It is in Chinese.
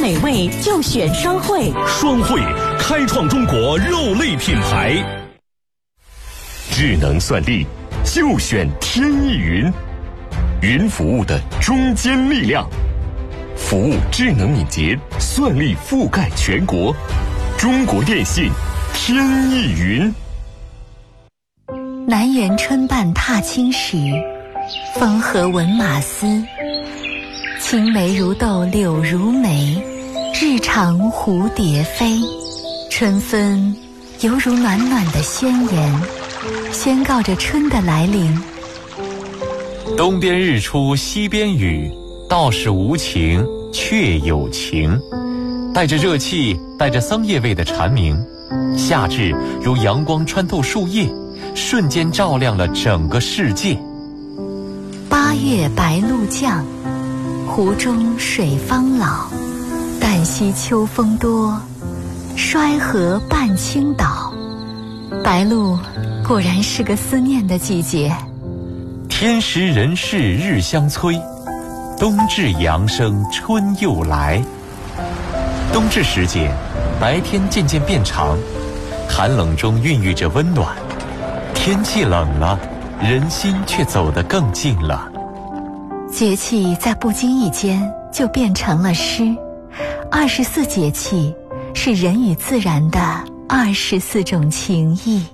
美味就选双汇， 双汇开创中国肉类品牌。智能算力就选天翼云，云服务的中坚力量，服务智能敏捷，算力覆盖全国。中国电信天翼云。 南园春半踏青时，风和闻马嘶。青梅如豆柳如眉，日长蝴蝶飞。春分犹如暖暖的宣言，宣告着春的来临。 东边日出西边雨，道是无晴却有晴。带着热气，带着桑叶味的蝉鸣，夏至如阳光穿透树叶，瞬间照亮了整个世界。 八月白露降，湖中水方老。旦夕秋风多，衰河半倾倒。白露果然是个思念的季节。 天时人事日相催，冬至阳生春又来。冬至时节，白天渐渐变长，寒冷中孕育着温暖。天气冷了，人心却走得更近了。 节气在不经意间就变成了诗。24节气是人与自然的24种情谊。